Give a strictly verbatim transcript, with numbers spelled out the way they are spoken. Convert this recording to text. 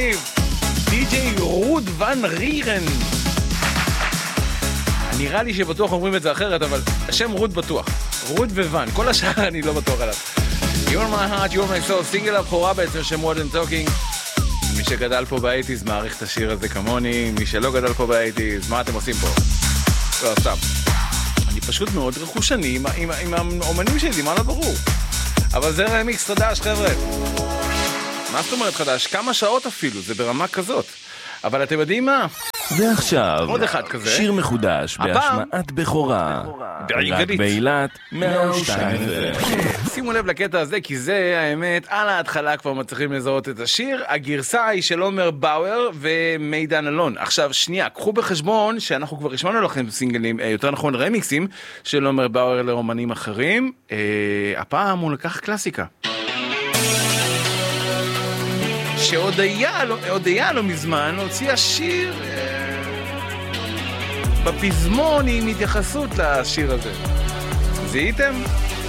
די-ג'יי רוד ון רירן. נראה לי שבטוח אומרים את זה אחרת, אבל השם רוד בטוח. רוד וון, כל השאר אני לא בטוח עליו. You're my heart, you're my soul, סינגל הבכורה בעצם שם Modern Talking. מי שגדל פה באייטיז מעריך את השיר הזה כמוני, מי שלא גדל פה באייטיז, מה אתם עושים פה? לא, סתם. אני פשוט מאוד רכושני עם, עם, עם האומנים שלי, מה לא ברור. אבל זה רמיקס חדש, חבר'ה. מה זאת אומרת חדש? כמה שעות אפילו, זה ברמה כזאת. אבל אתם יודעים מה? ועכשיו, עוד אחד כזה. שיר מחודש בהשמעת בכורה. רק באילת מאה ושתיים. שימו לב לקטע הזה, כי זה האמת, על ההתחלה כבר מצליחים לזהות את השיר. הגרסה היא של עומר באואר ומידן אלון. עכשיו, שנייה, קחו בחשבון שאנחנו כבר השמענו לכם סינגלים, יותר נכון רמיקסים, של עומר באואר לאומנים אחרים. הפעם הוא לקח קלאסיקה. שעוד היה לו, עוד היה לו מזמן, הוציא השיר אה, בפזמון עם התייחסות לשיר הזה. זיהיתם?